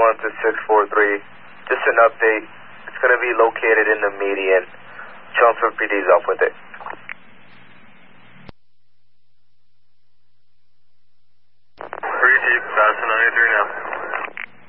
1 to 643. Just an update. It's going to be located in the median. Chelmsford PD's up with it.